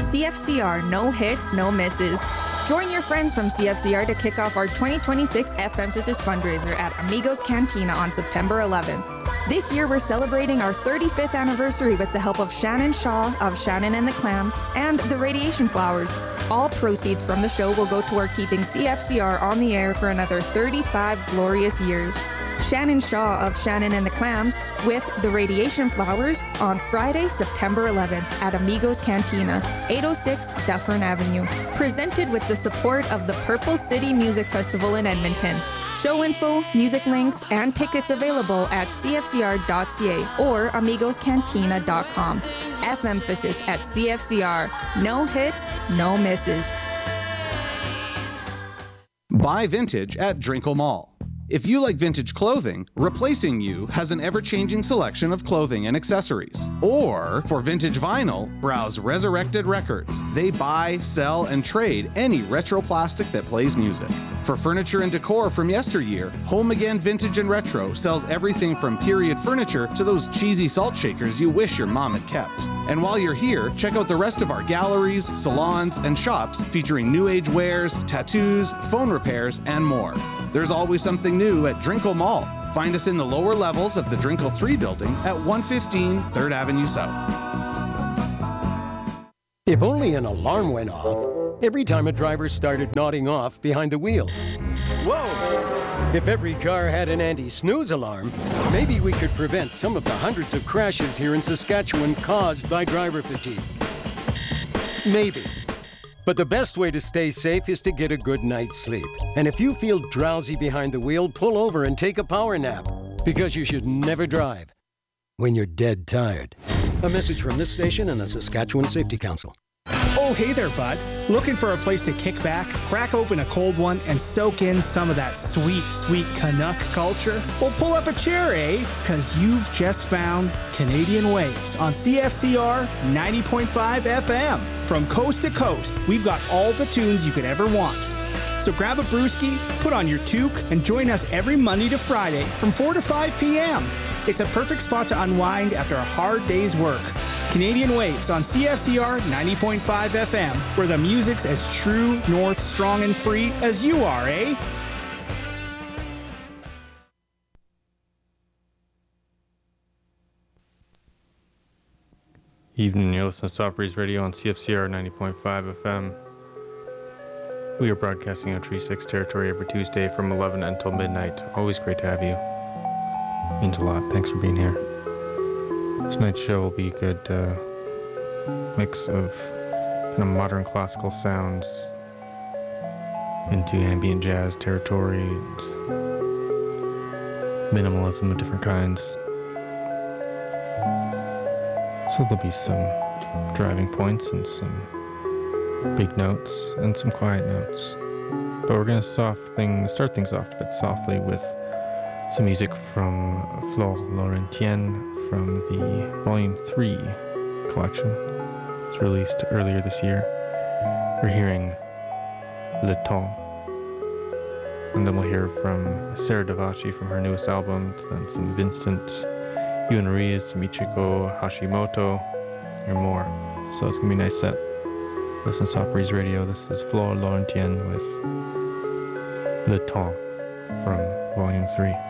CFCR, no hits, no misses. Join your friends from CFCR to kick off our 2026 F-Emphasis fundraiser at Amigos Cantina on September 11th. This year, we're celebrating our 35th anniversary with the help of Shannon Shaw of Shannon and the Clams and the Radiation Flowers. All proceeds from the show will go toward keeping CFCR on the air for another 35 glorious years. Shannon Shaw of Shannon and the Clams with the Radiation Flowers on Friday, September 11th at Amigos Cantina, 806 Dufferin Avenue. Presented with the support of the Purple City Music Festival in Edmonton. Show info, music links, and tickets available at cfcr.ca or amigoscantina.com. F-Emphasis at CFCR. No hits, no misses. Buy vintage at Drinkle Mall. If you like vintage clothing, Replacing You has an ever-changing selection of clothing and accessories. Or, for vintage vinyl, browse Resurrected Records. They buy, sell, and trade any retro plastic that plays music. For furniture and decor from yesteryear, Home Again Vintage and Retro sells everything from period furniture to those cheesy salt shakers you wish your mom had kept. And while you're here, check out the rest of our galleries, salons, and shops featuring new age wares, tattoos, phone repairs, and more. There's always something new at Drinkle Mall. Find us in the lower levels of the Drinkle 3 building at 115 3rd Avenue South. If only an alarm went off every time a driver started nodding off behind the wheel. Whoa! If every car had an anti-snooze alarm, maybe we could prevent some of the hundreds of crashes here in Saskatchewan caused by driver fatigue. Maybe. But the best way to stay safe is to get a good night's sleep. And if you feel drowsy behind the wheel, pull over and take a power nap. Because you should never drive when you're dead tired. A message from this station and the Saskatchewan Safety Council. Oh, hey there, bud. Looking for a place to kick back, crack open a cold one, and soak in some of that sweet, sweet Canuck culture? Well, pull up a chair, eh? Because you've just found Canadian Waves on CFCR 90.5 FM. From coast to coast, we've got all the tunes you could ever want. So grab a brewski, put on your toque, and join us every Monday to Friday from 4 to 5 p.m. It's a perfect spot to unwind after a hard day's work. Canadian Waves on CFCR 90.5 FM, where the music's as true, north, strong, and free as you are, eh? Evening, you're listening to Soft Breeze Radio on CFCR 90.5 FM. We are broadcasting on Tree 6 territory every Tuesday from 11 until midnight. Always great to have you. Means a lot. Thanks for being here. Tonight's show will be a good mix of kind of modern classical sounds into ambient jazz territory and minimalism of different kinds. So there'll be some driving points and some big notes and some quiet notes. But we're going to start things off a bit softly with some music from Flore Laurentienne from the Volume 3 collection. It was released earlier this year. We're hearing Le Temps. And then we'll hear from Sarah Davachi from her newest album, then some Vincent Yuanriz, some Ichiko Hashimoto, and more. So it's going to be a nice set. Listen to Soft Breeze Radio. This is Flore Laurentienne with Le Temps from Volume 3.